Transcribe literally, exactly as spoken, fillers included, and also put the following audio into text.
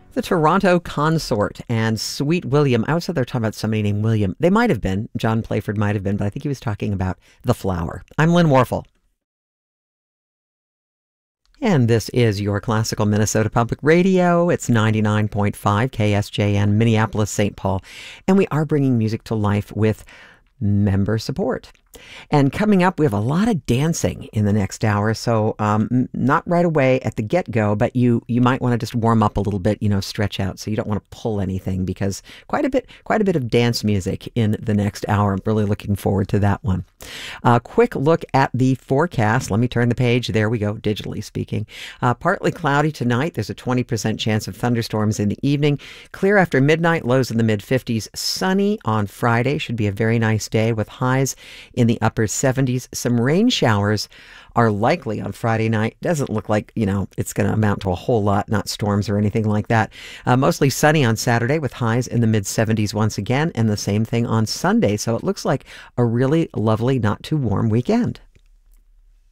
The Toronto Consort and Sweet William. I always thought they were talking about somebody named William. They might have been. John Playford might have been, but I think he was talking about The Flower. I'm Lynn Warfel. And this is your classical Minnesota Public Radio. It's ninety-nine point five K S J N, Minneapolis, Saint Paul. And we are bringing music to life with member support. And coming up, we have a lot of dancing in the next hour. So um, not right away at the get-go, but you you might want to just warm up a little bit, you know, stretch out. So you don't want to pull anything, because quite a bit quite a bit of dance music in the next hour. I'm really looking forward to that one. A quick look at the forecast. Let me turn the page. There we go, digitally speaking. Uh, partly cloudy tonight. There's a twenty percent chance of thunderstorms in the evening. Clear after midnight, lows in the mid fifties. Sunny on Friday. Should be a very nice day with highs in the upper seventies. Some rain showers are likely on Friday night. Doesn't look like, you know, it's going to amount to a whole lot, not storms or anything like that. Uh, mostly sunny on Saturday with highs in the mid seventies once again, and the same thing on Sunday. So it looks like a really lovely, not too warm weekend.